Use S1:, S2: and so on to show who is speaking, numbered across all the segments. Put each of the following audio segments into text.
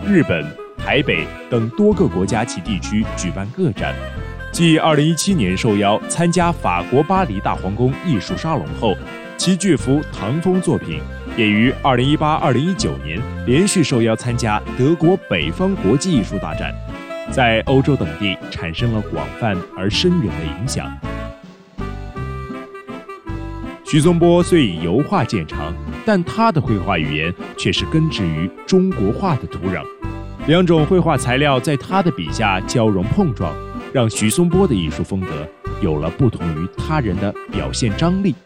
S1: 日本、台北等多个国家及地区举办个展。继2017年受邀参加法国巴黎大皇宫艺术沙龙后，其巨幅唐风作品也于2018-2019年连续受邀参加德国北方国际艺术大展，在欧洲等地产生了广泛而深远的影响。徐松波虽以油画见长，但他的绘画语言却是根植于中国画的土壤。两种绘画材料在他的笔下交融碰撞，让徐松波的艺术风格有了不同于他人的表现张力。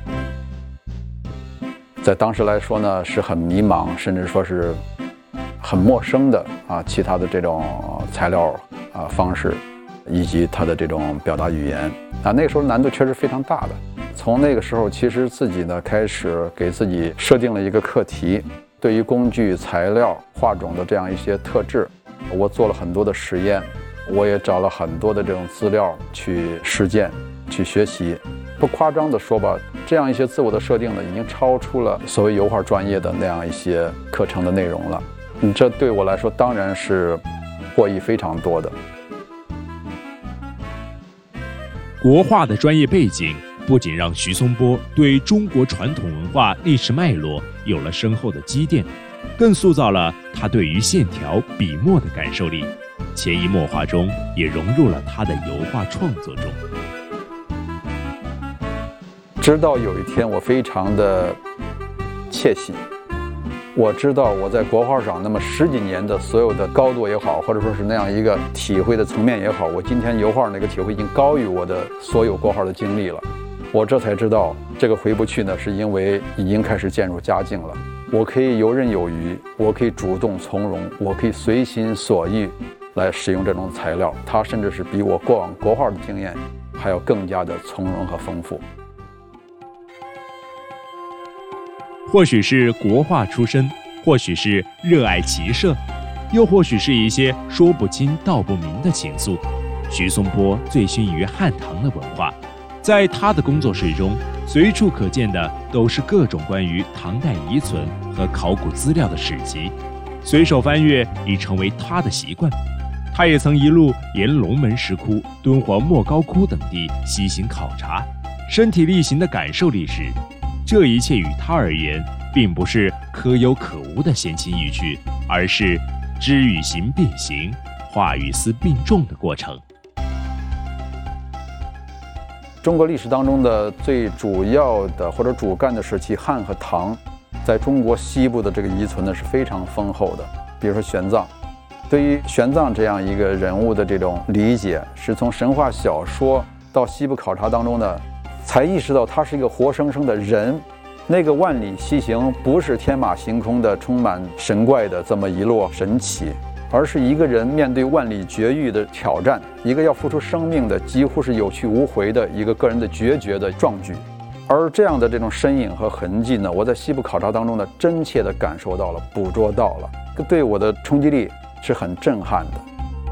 S2: 在当时来说呢，是很迷茫，甚至说是很陌生的其他的这种材料方式，以及他的这种表达语言那个时候难度确实非常大的。从那个时候，其实自己呢开始给自己设定了一个课题，对于工具、材料、画种的这样一些特质，我做了很多的实验，我也找了很多的这种资料去实践、去学习。不夸张的说吧，这样一些自我的设定呢，已经超出了所谓油画专业的那样一些课程的内容了。这对我来说当然是获益非常多的。
S1: 国画的专业背景不仅让徐松波对中国传统文化历史脉络有了深厚的积淀，更塑造了他对于线条、笔墨的感受力，潜移默化中也融入了他的油画创作中。
S2: 直到有一天，我非常的窃喜，我知道我在国画上那么10几年的所有的高度也好，或者说是那样一个体会的层面也好，我今天油画那个体会已经高于我的所有国画的经历了。我这才知道，这个回不去呢，是因为已经开始渐入佳境了。我可以游刃有余，我可以主动从容，我可以随心所欲来使用这种材料，它甚至是比我过往国画的经验还要更加的从容和丰富。
S1: 或许是国画出身，或许是热爱骑射，又或许是一些说不清道不明的情愫，徐松波醉心于汉唐的文化。在他的工作室中，随处可见的都是各种关于唐代遗存和考古资料的史籍，随手翻阅已成为他的习惯。他也曾一路沿龙门石窟、敦煌莫高窟等地西行考察，身体力行地感受历史。这一切与他而言，并不是可有可无的闲情逸趣，而是知与行并行，画与思并重的过程。
S2: 中国历史当中的最主要的或者主干的时期，汉和唐，在中国西部的这个遗存呢是非常丰厚的。比如说玄奘，对于玄奘这样一个人物的这种理解，是从神话小说到西部考察当中呢，才意识到他是一个活生生的人。那个万里西行不是天马行空的充满神怪的这么一摞神奇，而是一个人面对万里绝域的挑战，一个要付出生命的几乎是有去无回的一个个人的决绝的壮举。而这样的这种身影和痕迹呢，我在西部考察当中呢，真切地感受到了，捕捉到了，对我的冲击力是很震撼的。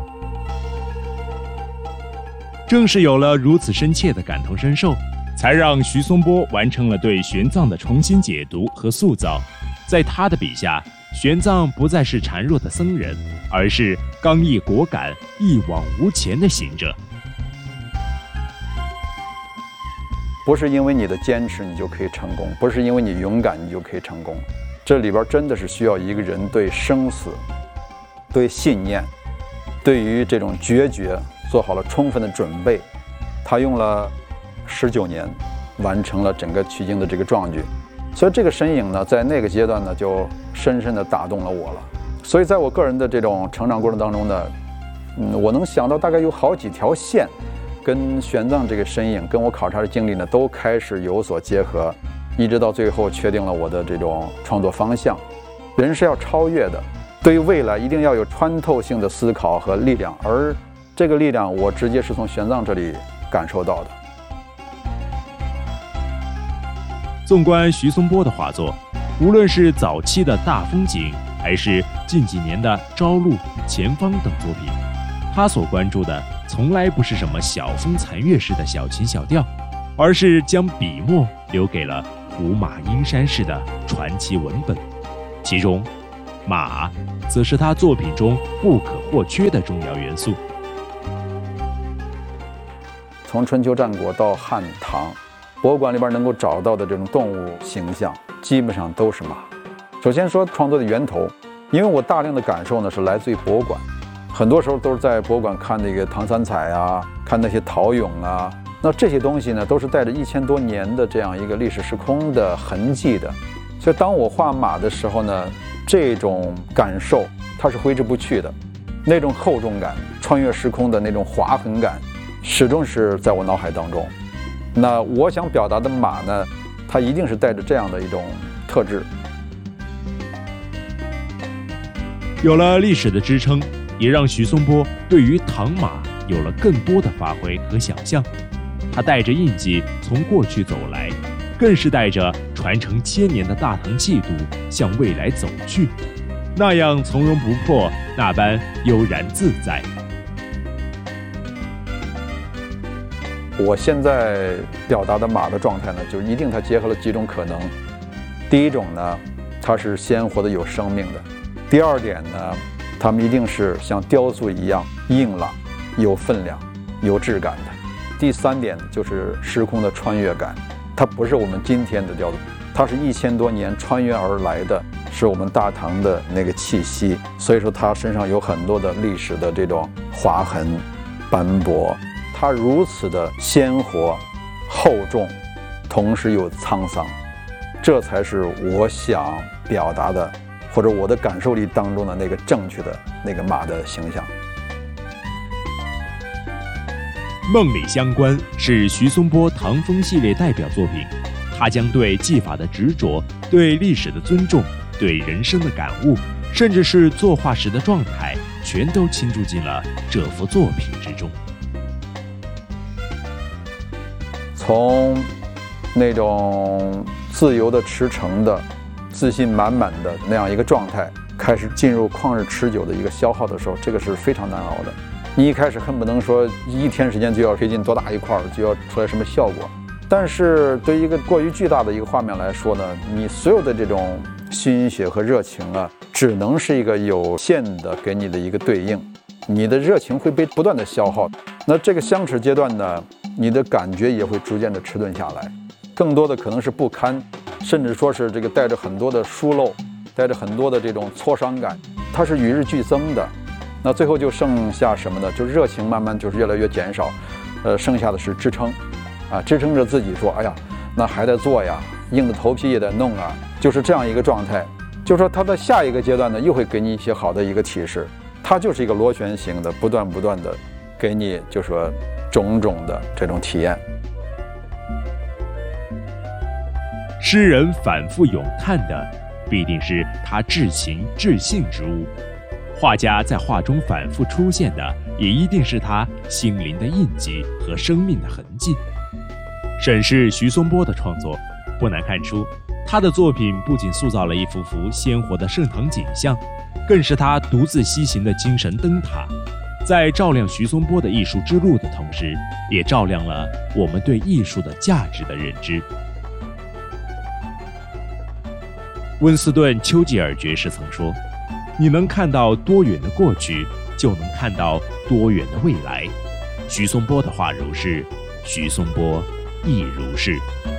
S1: 正是有了如此深切的感同身受，才让徐松波完成了对玄奘的重新解读和塑造。在他的笔下，玄奘不再是孱弱的僧人，而是刚毅果敢、一往无前的行者。
S2: 不是因为你的坚持你就可以成功，不是因为你勇敢你就可以成功，这里边真的是需要一个人对生死、对信念、对于这种决绝做好了充分的准备。他用了19年完成了整个取经的这个壮举，所以这个身影呢，在那个阶段呢，就深深地打动了我了。所以在我个人的这种成长过程当中呢，我能想到大概有好几条线，跟玄奘这个身影，跟我考察的经历呢，都开始有所结合，一直到最后确定了我的这种创作方向。人是要超越的，对于未来一定要有穿透性的思考和力量，而这个力量我直接是从玄奘这里感受到的。
S1: 纵观徐松波的画作，无论是早期的大风景，还是近几年的朝露、前方等作品，他所关注的从来不是什么晓风残月式的小情小调，而是将笔墨留给了胡马阴山式的传奇文本。其中马则是他作品中不可或缺的重要元素。
S2: 从春秋战国到汉唐，博物馆里边能够找到的这种动物形象，基本上都是马。首先说创作的源头，因为我大量的感受呢是来自于博物馆，很多时候都是在博物馆看那个唐三彩啊，看那些陶俑啊，那这些东西呢都是带着1000多年的这样一个历史时空的痕迹的。所以当我画马的时候呢，这种感受它是挥之不去的，那种厚重感，穿越时空的那种划痕感，始终是在我脑海当中。那我想表达的马呢，它一定是带着这样的一种特质。
S1: 有了历史的支撑，也让徐松波对于唐马有了更多的发挥和想象。他带着印记从过去走来，更是带着传承1000年的大唐气度向未来走去，那样从容不迫，那般悠然自在。
S2: 我现在表达的马的状态呢，就一定它结合了几种可能。第一种呢，它是鲜活的有生命的；第二点呢，它们一定是像雕塑一样硬朗、有分量、有质感的；第三点就是时空的穿越感，它不是我们今天的雕塑，它是1000多年穿越而来的，是我们大唐的那个气息。所以说它身上有很多的历史的这种划痕、斑驳，它如此的鲜活、厚重，同时又沧桑，这才是我想表达的，或者我的感受力当中的那个正确的那个马的形象。
S1: 梦里乡关是徐松波唐风系列代表作品，他将对技法的执着、对历史的尊重、对人生的感悟，甚至是作画时的状态，全都倾注进了这幅作品之中。
S2: 从那种自由的驰骋的、自信满满的那样一个状态，开始进入旷日持久的一个消耗的时候，这个是非常难熬的。你一开始恨不能说1天时间就要推进多大一块，就要出来什么效果。但是对于一个过于巨大的一个画面来说呢，你所有的这种心血和热情啊，只能是一个有限的给你的一个对应，你的热情会被不断的消耗。那这个相持阶段呢，你的感觉也会逐渐的迟钝下来，更多的可能是不堪，甚至说是这个带着很多的疏漏，带着很多的这种挫伤感，它是与日俱增的。那最后就剩下什么呢？就热情慢慢就是越来越减少，剩下的是支撑，支撑着自己说，哎呀，那还得做呀，硬着头皮也得弄啊，就是这样一个状态。就是说，它的下一个阶段呢，又会给你一些好的一个启示，它就是一个螺旋形的，不断的给你就说种种的这种体验。
S1: 诗人反复咏叹的，必定是他至情至性之物。画家在画中反复出现的，也一定是他心灵的印记和生命的痕迹。审视徐松波的创作，不难看出，他的作品不仅塑造了一幅幅鲜活的盛唐景象，更是他独自西行的精神灯塔，在照亮徐松波的艺术之路的同时，也照亮了我们对艺术的价值的认知。温斯顿·丘吉尔爵士曾说，你能看到多远的过去，就能看到多远的未来。徐松波的画如是，徐松波亦如是。